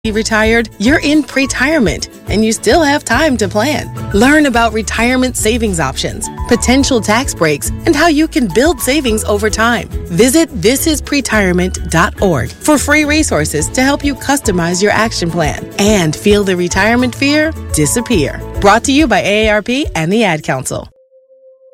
retired, you're in pre-retirement, and you still have time to plan. Learn about retirement savings options, potential tax breaks, and how you can build savings over time. Visit thisispretirement.org for free resources to help you customize your action plan and feel the retirement fear disappear. Brought to you by AARP and the Ad Council.